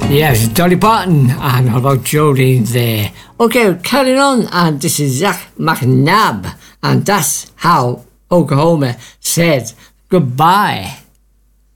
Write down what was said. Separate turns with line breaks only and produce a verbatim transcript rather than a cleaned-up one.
Yes, Dolly Parton, and how about Jolene there? Okay, carrying on, and this is Zach McNabb, and that's how Oklahoma said goodbye.